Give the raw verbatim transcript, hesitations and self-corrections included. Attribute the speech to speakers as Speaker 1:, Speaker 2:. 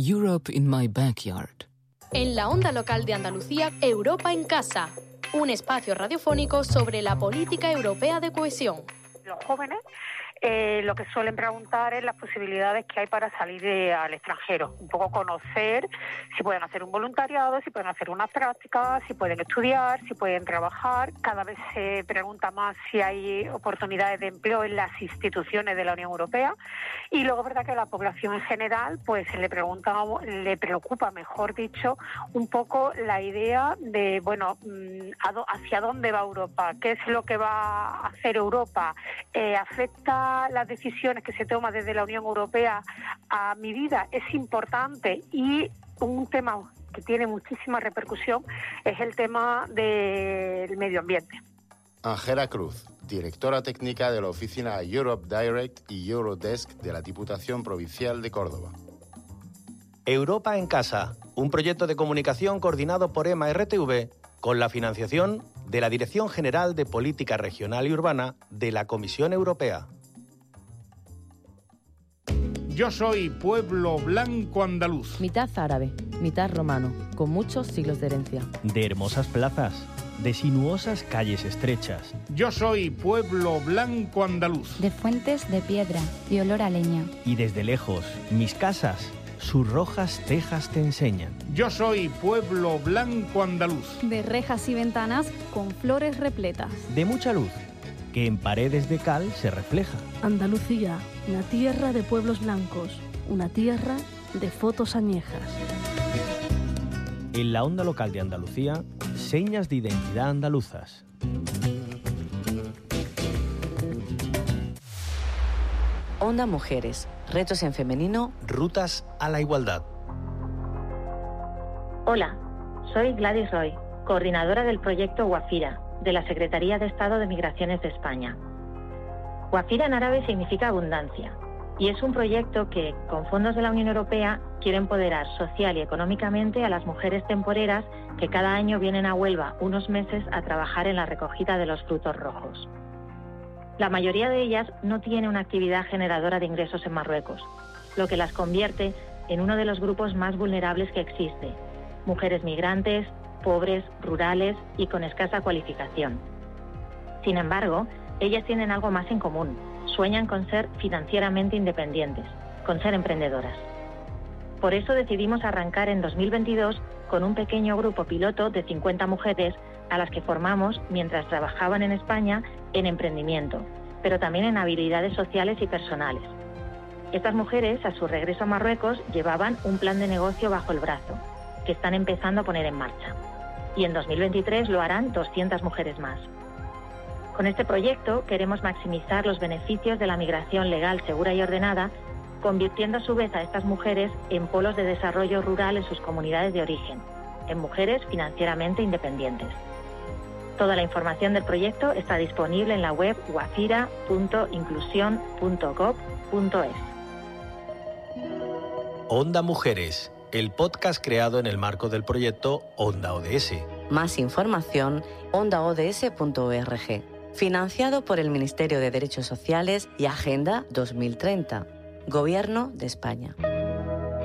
Speaker 1: Europe in my backyard.
Speaker 2: En la onda local de Andalucía, Europa en casa, un espacio radiofónico sobre la política europea de cohesión.
Speaker 3: Los jóvenes eh, lo que suelen preguntar es las posibilidades que hay para salir de, al extranjero, un poco conocer si pueden hacer un voluntariado, si pueden hacer unas prácticas, si pueden estudiar, si pueden trabajar. Cada vez se pregunta más si hay oportunidades de empleo en las instituciones de la Unión Europea, y luego es verdad que a la población en general pues se le pregunta, le preocupa, mejor dicho, un poco la idea de, bueno, hacia dónde va Europa, qué es lo que va a hacer Europa, eh, afecta las decisiones que se toman desde la Unión Europea a mi vida, es importante. Y un tema que tiene muchísima repercusión es el tema del medio ambiente.
Speaker 4: Ángela Cruz, directora técnica de la oficina Europe Direct y Eurodesk de la Diputación Provincial de Córdoba.
Speaker 5: Europa en Casa, un proyecto de comunicación coordinado por EMA R T V con la financiación de la Dirección General de Política Regional y Urbana de la Comisión Europea.
Speaker 6: Yo soy pueblo blanco andaluz.
Speaker 7: Mitad árabe, mitad romano, con muchos siglos de herencia.
Speaker 8: De hermosas plazas, de sinuosas calles estrechas.
Speaker 6: Yo soy pueblo blanco andaluz.
Speaker 9: De fuentes de piedra y olor a leña.
Speaker 8: Y desde lejos, mis casas, sus rojas tejas te enseñan.
Speaker 6: Yo soy pueblo blanco andaluz.
Speaker 10: De rejas y ventanas con flores repletas.
Speaker 8: De mucha luz, que en paredes de cal se refleja.
Speaker 11: Andalucía, una tierra de pueblos blancos, una tierra de fotos añejas.
Speaker 8: En la onda local de Andalucía, señas de identidad andaluzas.
Speaker 7: Onda Mujeres, retos en femenino,
Speaker 5: rutas a la igualdad.
Speaker 12: Hola, soy Gladys Roy, coordinadora del proyecto Wafira, de la Secretaría de Estado de Migraciones de España. Wafira en árabe significa abundancia, y es un proyecto que, con fondos de la Unión Europea, quiere empoderar social y económicamente a las mujeres temporeras que cada año vienen a Huelva unos meses a trabajar en la recogida de los frutos rojos. La mayoría de ellas no tiene una actividad generadora de ingresos en Marruecos, lo que las convierte en uno de los grupos más vulnerables que existe: mujeres migrantes, pobres, rurales y con escasa cualificación. Sin embargo, ellas tienen algo más en común: sueñan con ser financieramente independientes, con ser emprendedoras. Por eso decidimos arrancar en dos mil veintidós con un pequeño grupo piloto de cincuenta mujeres a las que formamos mientras trabajaban en España en emprendimiento, pero también en habilidades sociales y personales. Estas mujeres, a su regreso a Marruecos, llevaban un plan de negocio bajo el brazo, que están empezando a poner en marcha. Y en dos mil veintitrés lo harán doscientas mujeres más. Con este proyecto queremos maximizar los beneficios de la migración legal, segura y ordenada, convirtiendo a su vez a estas mujeres en polos de desarrollo rural en sus comunidades de origen, en mujeres financieramente independientes. Toda la información del proyecto está disponible en la web wafira punto inclusión punto gob punto es.
Speaker 5: Onda Mujeres, el podcast creado en el marco del proyecto Onda O D S.
Speaker 7: Más información, onda o d s punto org. Financiado por el Ministerio de Derechos Sociales y Agenda dos mil treinta. Gobierno de España.